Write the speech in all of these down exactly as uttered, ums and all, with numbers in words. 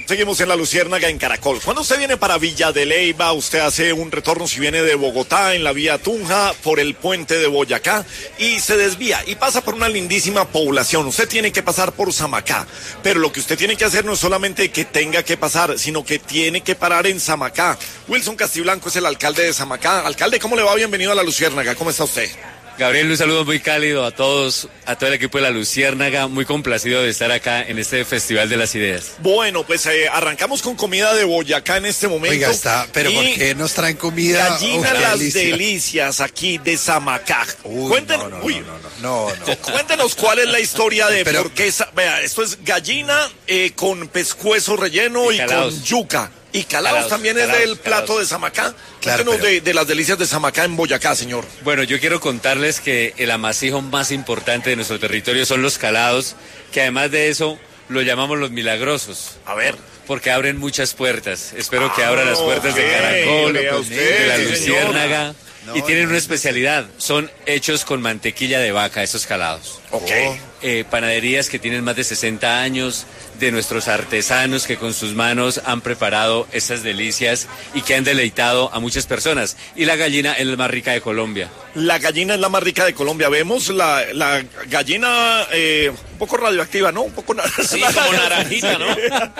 Seguimos en La Luciérnaga en Caracol. Cuando usted viene para Villa de Leyva, usted hace un retorno si viene de Bogotá en la vía Tunja por el puente de Boyacá y se desvía y pasa por una lindísima población. Usted tiene que pasar por Samacá, pero lo que usted tiene que hacer no es solamente que tenga que pasar, sino que tiene que parar en Samacá. Wilson Castiblanco es el alcalde de Samacá. Alcalde, ¿cómo le va? Bienvenido a La Luciérnaga. ¿Cómo está usted? Gabriel, un saludo muy cálido a todos, a todo el equipo de La Luciérnaga, muy complacido de estar acá en este Festival de las Ideas. Bueno, pues eh, arrancamos con comida de Boyacá en este momento. Oiga, está, pero ¿por qué nos traen comida? Gallina oh, Las delicia. Delicias aquí de Samacá. Uy, Cuéntenos, no, no, uy, no, no, no, no. Cuéntenos cuál es la historia de Pero- por qué esa, vea, esto es gallina eh, con pescuezo relleno Y y, con calados. yuca. Y calados, Calados, también es calados, del plato calados. de Samacá. Claro, Cuéntenos pero- de, de las delicias de Samacá en Boyacá, señor. Bueno, yo quiero contarles que el amasijo más importante de nuestro territorio son los calados, que además de eso lo llamamos los milagrosos. A ver. Porque abren muchas puertas. Espero que Ah, abran las puertas de ok, Caracol, vea de usted, La sí, Luciérnaga. señor. Y No, tienen no, una no. especialidad, son hechos con mantequilla de vaca, estos calados. Ok. Eh, panaderías que tienen más de sesenta años, de nuestros artesanos que con sus manos han preparado esas delicias y que han deleitado a muchas personas. Y la gallina es la más rica de Colombia. La gallina es la más rica de Colombia. Vemos la, la gallina eh, un poco radioactiva, ¿no? Un poco nar- Sí, como naranjita, ¿no?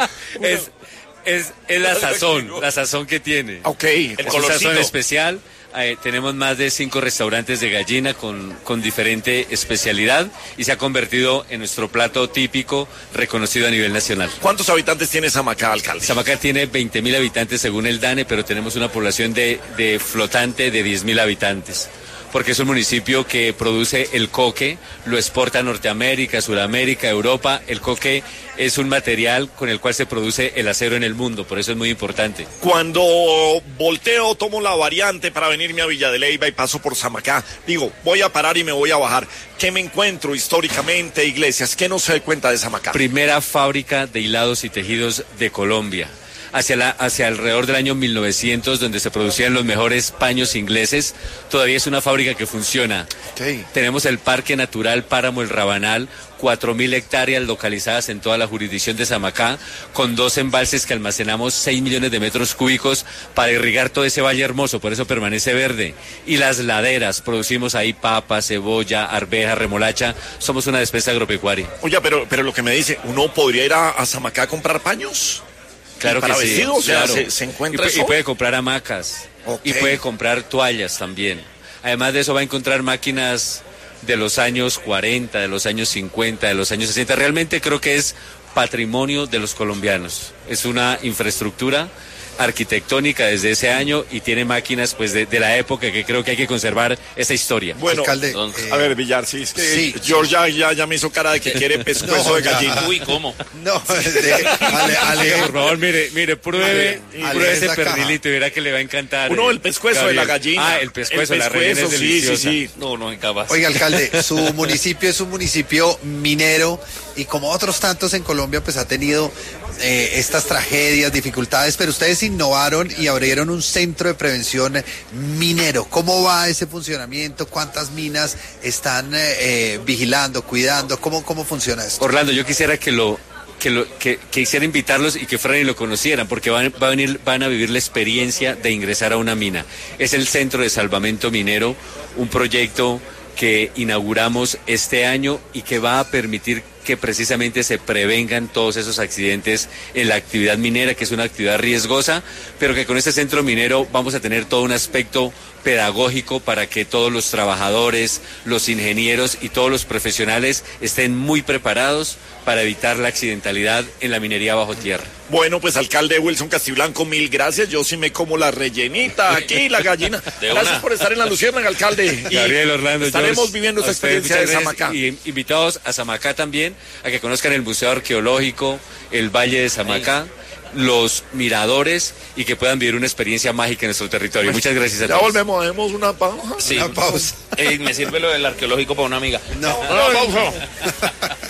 Es, es, es la sazón, la sazón que tiene. Ok. Es un colorcito. sazón especial. Eh, tenemos más de cinco restaurantes de gallina con, con diferente especialidad y se ha convertido en nuestro plato típico reconocido a nivel nacional. ¿Cuántos habitantes tiene Samacá, alcalde? Samacá tiene veinte mil habitantes según el DANE, pero tenemos una población de, de flotante de diez mil habitantes. Porque es un municipio que produce el coque, lo exporta a Norteamérica, Sudamérica, Europa. El coque es un material con el cual se produce el acero en el mundo, por eso es muy importante. Cuando volteo, tomo la variante para venirme a Villa de Leyva y paso por Samacá, digo, voy a parar y me voy a bajar. ¿Qué me encuentro históricamente, Iglesias? ¿Qué no se da cuenta de Samacá? Primera fábrica de hilados y tejidos de Colombia. Hacia, la, hacia alrededor del año mil novecientos, donde se producían los mejores paños ingleses, todavía es una fábrica que funciona. Ok. Tenemos el Parque Natural Páramo El Rabanal, cuatro mil hectáreas localizadas en toda la jurisdicción de Samacá, con dos embalses que almacenamos seis millones de metros cúbicos para irrigar todo ese valle hermoso, por eso permanece verde. Y las laderas, producimos ahí papa, cebolla, arveja, remolacha, somos una despensa agropecuaria. Oye, pero, pero lo que me dice, ¿uno podría ir a, a Samacá a comprar paños? Claro para que sí, vestidos, o sea, claro. se- se encuentra y, pu- eso. y puede comprar hamacas, Ok. y puede comprar toallas también. Además de eso va a encontrar máquinas de los años cuarenta, de los años cincuenta, de los años sesenta. Realmente creo que es patrimonio de los colombianos. Es una infraestructura arquitectónica desde ese año y tiene máquinas pues de, de la época que creo que hay que conservar esa historia. Bueno, Alcalde, entonces, eh, a ver, Villar, sí, es que sí. George ya, ya, ya me hizo cara de que quiere pescuezo No, de ya. gallina. Uy, ¿cómo? no, de- ale, ale, Por favor, mire, mire, pruebe, Ale, ale, pruebe ese esa caja. pernilito y verá que le va a encantar. Uno, eh, el pescuezo de la Gabriel. gallina. Ah, el pescuezo, El la rellena es pescuezo, sí, sí, deliciosa. sí. No, no, incapaz. Oiga, alcalde, su municipio es un municipio minero y como otros tantos en Colombia, pues ha tenido eh, estas tragedias, dificultades, pero ustedes innovaron y abrieron un centro de prevención minero. ¿Cómo va ese funcionamiento? ¿Cuántas minas están eh, eh, vigilando, cuidando? ¿Cómo, cómo funciona esto? Orlando, yo quisiera que lo que lo que, que quisiera invitarlos y que fueran y lo conocieran, porque van, va a venir, van a vivir la experiencia de ingresar a una mina. Es el Centro de Salvamento Minero, un proyecto que inauguramos este año y que va a permitir que precisamente se prevengan todos esos accidentes en la actividad minera, que es una actividad riesgosa, pero que con este centro minero vamos a tener todo un aspecto pedagógico para que todos los trabajadores, los ingenieros y todos los profesionales estén muy preparados para evitar la accidentalidad en la minería bajo tierra. Bueno, pues alcalde Wilson Castiblanco, mil gracias. Yo sí me como la rellenita aquí, la gallina. De Gracias una. por estar en La Luciérnaga, alcalde. Y Gabriel, Orlando, estaremos George, viviendo esta a ustedes experiencia de muchas gracias Samacá. Y invitados a Samacá también, a que conozcan el Museo Arqueológico, el Valle de Samacá, los miradores y que puedan vivir una experiencia mágica en nuestro territorio. Muchas gracias a Ya todos. volvemos, demos una pausa. Sí. Una pausa. Eh, me sirve lo del arqueológico para una amiga. No. Una pausa.